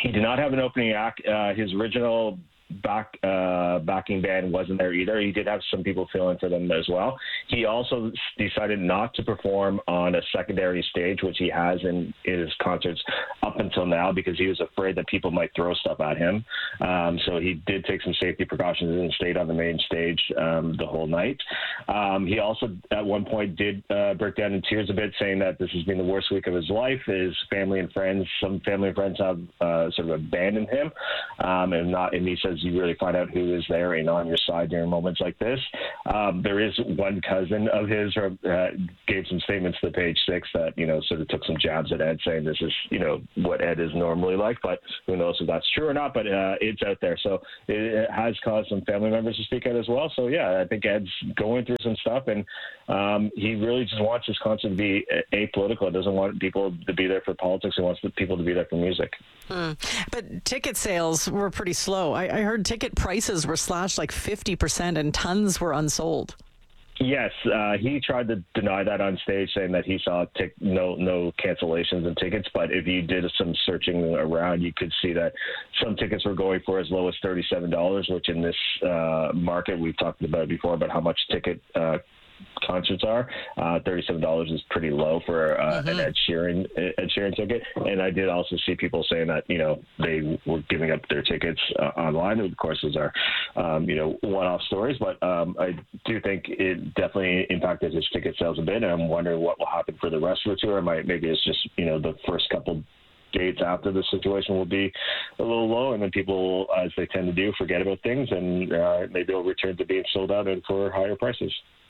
He did not have an opening act. Uh, his original back uh, backing band wasn't there either. He did have some people filling for them as well. He also decided not to perform on a secondary stage, which he has in, in his concerts up until now, because he was afraid that people might throw stuff at him. Um, so he did take some safety precautions and stayed on the main stage um, the whole night. Um, he also at one point did uh, break down in tears a bit, saying that this has been the worst week of his life. His family and friends, some family and friends have uh, sort of abandoned him, um, and not. And he says you really find out who is there and on your side during moments like this. Um, there is one cousin of his who uh, gave some statements to Page Six that, you know, sort of took some jabs at Ed, saying this is, you know, what Ed is normally like, but who knows if that's true or not, but uh, it's out there. So it has caused some family members to speak out as well. So, yeah, I think Ed's going through some stuff, and um, he really just wants his concert to be apolitical. He doesn't want people to be there for politics. He wants the people to be there for music. Hmm. But ticket sales were pretty slow. I, I heard ticket prices were slashed like fifty percent and tons were unsold. Yes, uh, he tried to deny that on stage, saying that he saw tic- no no cancellations in tickets. But if you did some searching around, you could see that some tickets were going for as low as thirty-seven dollars, which in this uh, market, we've talked about it before, about how much ticket uh, concerts are. Uh, thirty-seven dollars is pretty low for uh, mm-hmm. an Ed Sheeran, Ed Sheeran ticket. And I did also see people saying that, you know, they were giving up their tickets uh, online. Of course, those are, um, you know, one-off stories. But um, I do think it definitely impacted his ticket sales a bit. And I'm wondering what will happen for the rest of the tour. Might, maybe it's just, you know, the first couple dates after the situation will be a little low, and then people, as they tend to do, forget about things, and uh, maybe it'll return to being sold out and for higher prices.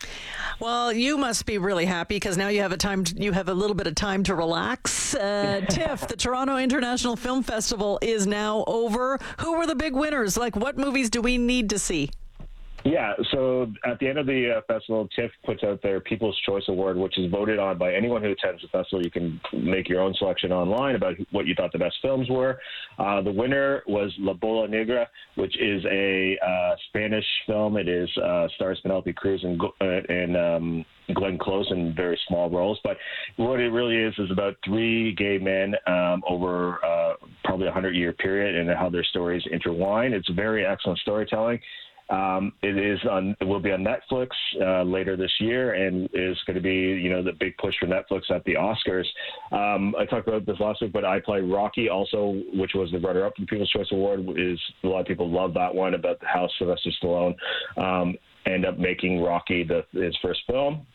Well, you must be really happy because now you have a time. To, you have a little bit of time to relax. Uh, TIFF, the Toronto International Film Festival, is now over. Who were the big winners? Like, what movies do we need to see? Yeah, so at the end of the uh, festival, TIFF puts out their People's Choice Award, which is voted on by anyone who attends the festival. You can make your own selection online about what you thought the best films were. Uh, the winner was La Bola Negra, which is a uh, Spanish film. It is uh, stars Penelope Cruz and, uh, and um, Glenn Close in very small roles. But what it really is is about three gay men um, over uh, probably a hundred-year period and how their stories intertwine. It's very excellent storytelling. Um, it is on. It will be on Netflix uh, later this year, and is going to be, you know, the big push for Netflix at the Oscars. Um, I talked about this last week, but I Play Rocky, also, which was the runner-up for the People's Choice Award, is a lot of people love that one about how Sylvester Stallone um, ended up making Rocky the, his first film,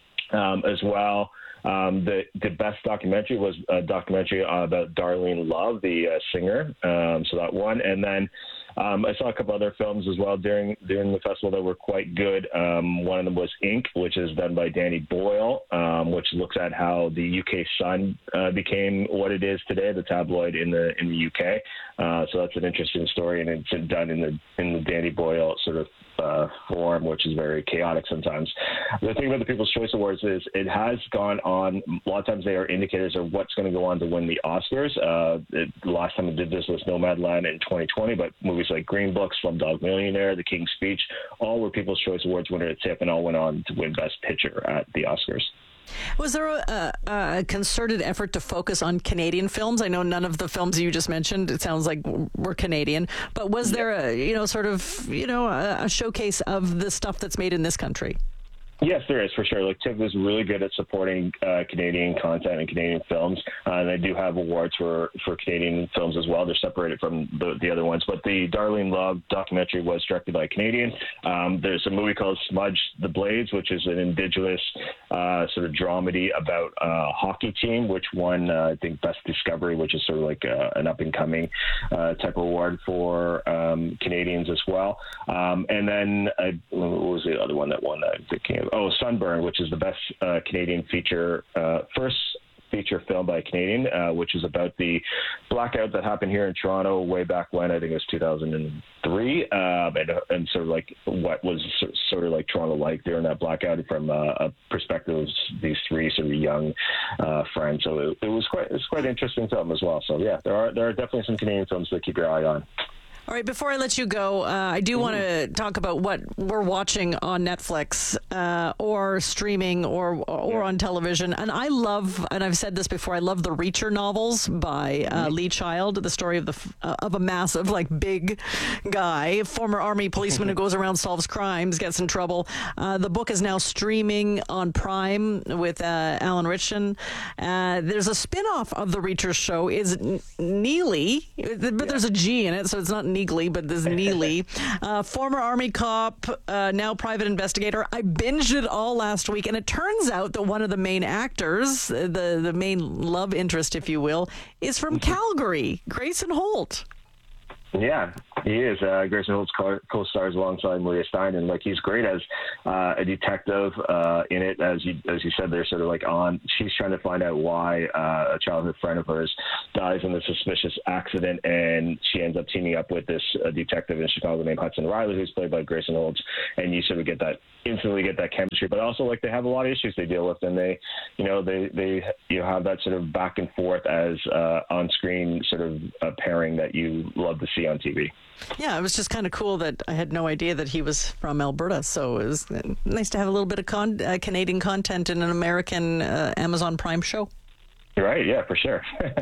um, as well. Um, the the best documentary was a documentary about Darlene Love, the uh, singer. Um, so that one, and then. Um, I saw a couple other films as well during during the festival that were quite good. Um, one of them was Ink, which is done by Danny Boyle, um, which looks at how the U K Sun uh, became what it is today, the tabloid in the in the U K. Uh, so that's an interesting story, and it's done in the in the Danny Boyle sort of uh, form, which is very chaotic sometimes. The thing about the People's Choice Awards is it has gone on. A lot of times they are indicators of what's going to go on to win the Oscars. Uh, it, the last time it did this was Nomadland in twenty twenty, but movies like Green Book, Slumdog Millionaire, The King's Speech, all were People's Choice Awards winner at TIFF, and all went on to win Best Picture at the Oscars. Was there a, a concerted effort to focus on Canadian films? I know none of the films you just mentioned, it sounds like, were Canadian, but was there a, you know, sort of, you know, a, a showcase of the stuff that's made in this country? Yes, there is, for sure. Like, TIFF is really good at supporting uh, Canadian content and Canadian films, uh, and they do have awards for, for Canadian films as well. They're separated from the, the other ones. But the Darlene Love documentary was directed by a Canadian. Um, there's a movie called Smudge the Blades, which is an Indigenous uh, sort of dramedy about a hockey team, which won, uh, I think, Best Discovery, which is sort of like a, an up-and-coming uh, type of award for um, Canadians as well. Um, and then, uh, what was the other one that won that? that came Oh, Sunburn, which is the best uh, Canadian feature, uh, first feature film by a Canadian, uh, which is about the blackout that happened here in Toronto way back when, I think it was two thousand three, um, and, and sort of like what was sort of like Toronto like during that blackout from uh, a perspective of these three sort of young uh, friends. So it, it was quite it was quite an interesting film as well. So yeah, there are there are definitely some Canadian films to keep your eye on. All right, before I let you go, uh, I do want to talk about what we're watching on Netflix uh, or streaming or or yeah. on television. And I love, and I've said this before, I love the Reacher novels by uh, mm-hmm. Lee Child, the story of the uh, of a massive, like, big guy, former army policeman who goes around, solves crimes, gets in trouble. Uh, the book is now streaming on Prime with uh, Alan Ritchson. Uh, there's a spin-off of the Reacher show, is Neely, but yeah. there's a G in it, so it's not Neely, but there's Neely. uh, former Army cop, uh, now private investigator. I binged it all last week, and it turns out that one of the main actors, the, the main love interest, if you will, is from Calgary, Grayson Holt. Yeah, he is. Uh, Grayson Holt's co- co-stars alongside Maria Stein, and like he's great as uh, a detective uh, in it. As you as you said, they're sort of like on. She's trying to find out why uh, a childhood friend of hers dies in a suspicious accident, and she ends up teaming up with this uh, detective in Chicago named Hudson Riley, who's played by Grayson Holt, and you sort of get that instantly get that chemistry. But also, like, they have a lot of issues they deal with, and they, you know, they they you have that sort of back and forth as uh, on-screen sort of uh, pairing that you love to see on T V. Yeah, it was just kind of cool that I had no idea that he was from Alberta. So it was nice to have a little bit of con- uh, Canadian content in an American uh, Amazon Prime show. Right, yeah, for sure.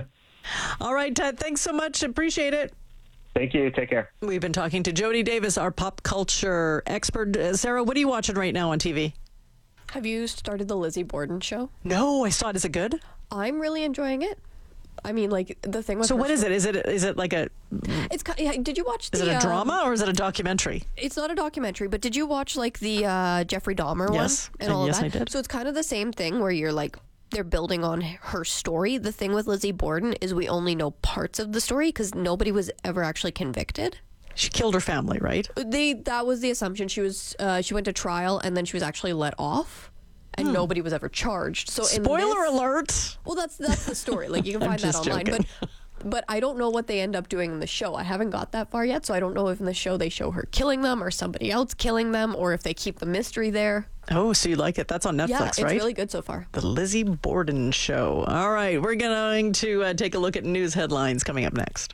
All right, Ted, thanks so much. Appreciate it. Thank you. Take care. We've been talking to Jody Davis, our pop culture expert. Uh, Sarah, what are you watching right now on T V? Have you started the Lizzie Borden show? No, I saw it. Is it good? I'm really enjoying it. I mean, like, the thing with so her what is show, it? Is it is it like a? It's yeah, did you watch? The, Is it a drama um, or is it a documentary? It's not a documentary, but did you watch like the uh, Jeffrey Dahmer yes. one and all and yes, of that? I did. So it's kind of the same thing where you're like they're building on her story. The thing with Lizzie Borden is we only know parts of the story because nobody was ever actually convicted. She killed her family, right? They that was the assumption. She was uh, she went to trial and then she was actually let off. And hmm. nobody was ever charged. So spoiler in this, alert. Well, that's that's the story. Like, you can find that online. Joking. But but I don't know what they end up doing in the show. I haven't got that far yet, so I don't know if in the show they show her killing them or somebody else killing them, or if they keep the mystery there. Oh, so you like it? That's on Netflix, yeah, it's right? It's really good so far. The Lizzie Borden Show. All right, we're going to uh, take a look at news headlines coming up next.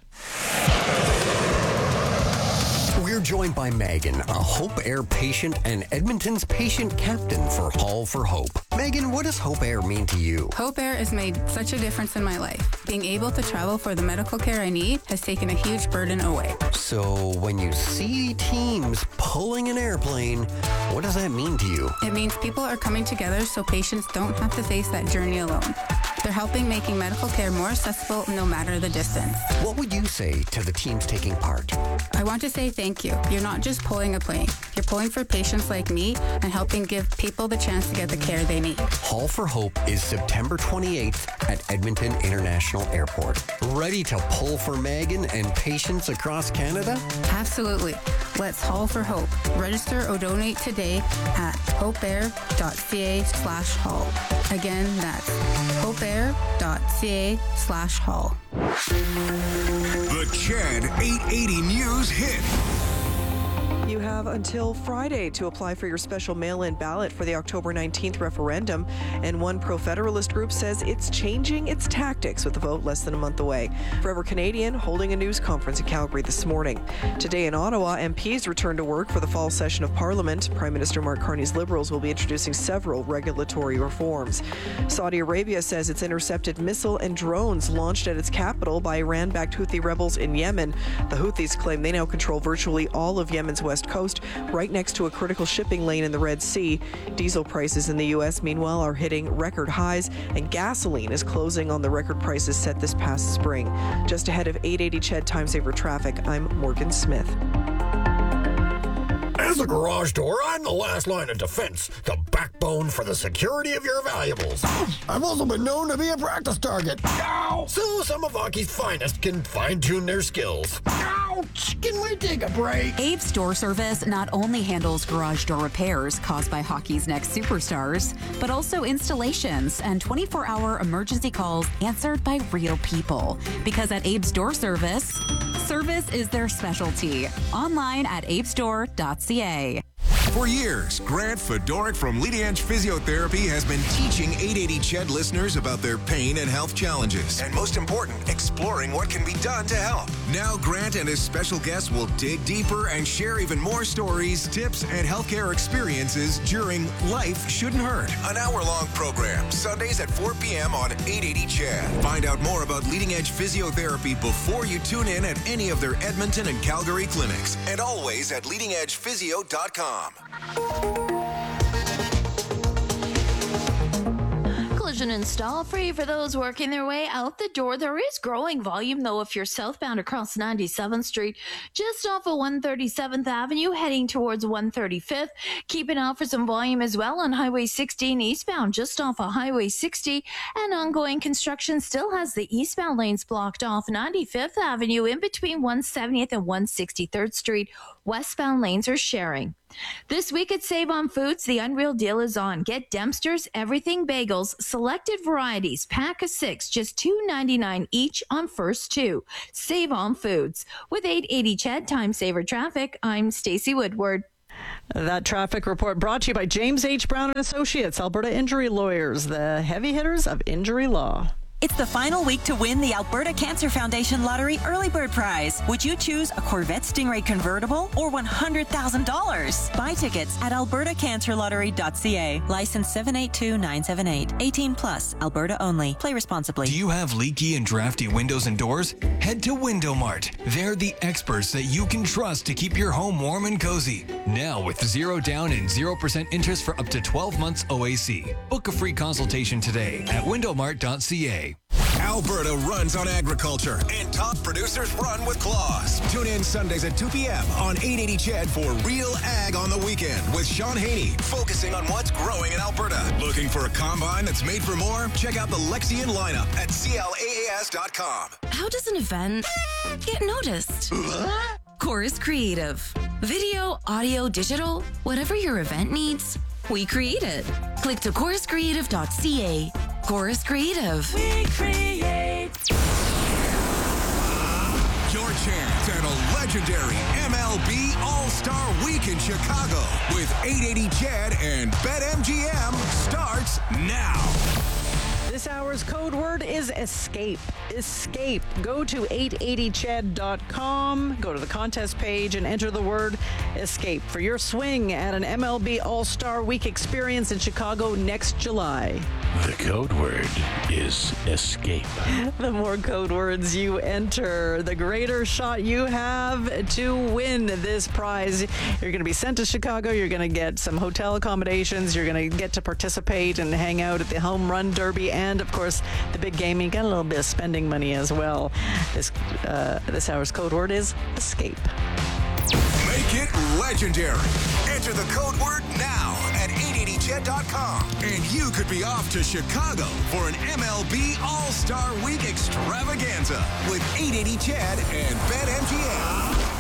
We're joined by Megan, a Hope Air patient and Edmonton's patient captain for Haul for Hope. Megan, what does Hope Air mean to you? Hope Air has made such a difference in my life. Being able to travel for the medical care I need has taken a huge burden away. So when you see teams pulling an airplane, what does that mean to you? It means people are coming together so patients don't have to face that journey alone. They're helping making medical care more accessible no matter the distance. What would you say to the teams taking part? I want to say thank you. You're not just pulling a plane. You're pulling for patients like me and helping give people the chance to get the care they need. Haul for Hope is September twenty-eighth at Edmonton International Airport. Ready to pull for Megan and patients across Canada? Absolutely. Let's Haul for Hope. Register or donate today at hopeair.ca slash haul. Again, that's hopeair.ca slash haul. The Chad eight eighty News hit. You have until Friday to apply for your special mail-in ballot for the October nineteenth referendum, and one pro-federalist group says it's changing its tactics with the vote less than a month away. Forever Canadian holding a news conference in Calgary this morning. Today in Ottawa, M Ps return to work for the fall session of Parliament. Prime Minister Mark Carney's Liberals will be introducing several regulatory reforms. Saudi Arabia says it's intercepted missile and drones launched at its capital by Iran-backed Houthi rebels in Yemen. The Houthis claim they now control virtually all of Yemen's west coast, right next to a critical shipping lane in the Red Sea. Diesel prices in the U S, meanwhile, are hitting record highs, and gasoline is closing on the record prices set this past spring. Just ahead of eight eighty Ched Time Saver Traffic, I'm Morgan Smith. As a garage door, I'm the last line of defense, the backbone for the security of your valuables. I've also been known to be a practice target. Ow! So some of hockey's finest can fine-tune their skills. Ouch! Can we take a break? Abe's Door Service not only handles garage door repairs caused by hockey's next superstars, but also installations and twenty-four hour emergency calls answered by real people. Because at Abe's Door Service, service is their specialty. Online at abesdoor dot c a. For years, Grant Fedoric from Leading Edge Physiotherapy has been teaching eight eighty C H E D listeners about their pain and health challenges. And most important, exploring what can be done to help. Now Grant and his special guests will dig deeper and share even more stories, tips, and healthcare experiences during Life Shouldn't Hurt, an hour-long program, Sundays at four p.m. on eight eighty C H E D. Find out more about Leading Edge Physiotherapy before you tune in at any of their Edmonton and Calgary clinics, and always at leading edge physio dot com. Collision install free for those working their way out the door. There is growing volume, though, if you're southbound across ninety-seventh Street, just off of one thirty-seventh Avenue, heading towards one thirty-fifth. Keep an eye for some volume as well on Highway sixteen eastbound, just off of Highway sixty. And ongoing construction still has the eastbound lanes blocked off ninety-fifth Avenue in between one seventieth and one sixty-third Street. Westbound lanes are sharing. This week at Save On Foods, the Unreal Deal is on. Get Dempster's Everything Bagels, selected varieties, pack of six, just two ninety-nine each on first two. Save On Foods. With eight eighty C H E D Time Saver Traffic, I'm Stacey Woodward. That traffic report brought to you by James H. Brown and Associates, Alberta Injury Lawyers, the heavy hitters of injury law. It's the final week to win the Alberta Cancer Foundation Lottery Early Bird Prize. Would you choose a Corvette Stingray convertible or one hundred thousand dollars? Buy tickets at alberta cancer lottery dot c a. License seven eight two nine seven eight. eighteen plus. Alberta only. Play responsibly. Do you have leaky and drafty windows and doors? Head to Window Mart. They're the experts that you can trust to keep your home warm and cozy. Now with zero down and zero percent interest for up to twelve months O A C. Book a free consultation today at window mart dot c a. Alberta runs on agriculture, and top producers run with claws. Tune in Sundays at two p.m. on eight eighty C H E D for Real Ag on the Weekend with Sean Haney, focusing on what's growing in Alberta. Looking for a combine that's made for more? Check out the Lexian lineup at C L A A S dot com. How does an event get noticed? Chorus Creative. Video, audio, digital, whatever your event needs, we create it. Click to chorus creative dot c a. Chorus Creative. We create your chance at a legendary M L B All-Star Week in Chicago with eight eighty C H E D and BetMGM starts now. This hour's code word is escape. Escape. Go to eight eighty C H E D dot com, go to the contest page, and enter the word escape for your swing at an M L B All-Star Week experience in Chicago next July. The code word is escape. The more code words you enter, the greater shot you have to win this prize. You're going to be sent to Chicago. You're going to get some hotel accommodations. You're going to get to participate and hang out at the Home Run Derby. And, of course, the big game. You got a little bit of spending money as well. This, uh, this hour's code word is escape. Make it legendary. Enter the code word now at eight eighty C H E D dot com. And you could be off to Chicago for an M L B All-Star Week extravaganza with eight eighty C H E D and BetMGM.